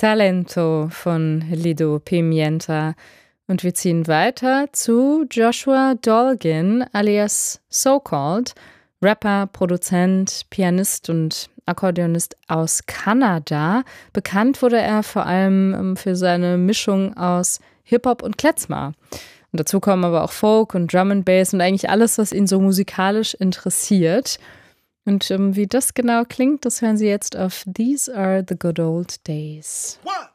Talento von Lido Pimienta. Und wir ziehen weiter zu Joshua Dolgin alias So-Called, Rapper, Produzent, Pianist und Akkordeonist aus Kanada. Bekannt wurde er vor allem für seine Mischung aus Hip-Hop und Klezmer. Und dazu kommen aber auch Folk und Drum and Bass und eigentlich alles, was ihn so musikalisch interessiert. Und wie das genau klingt, das hören Sie jetzt auf These Are the Good Old Days. 1,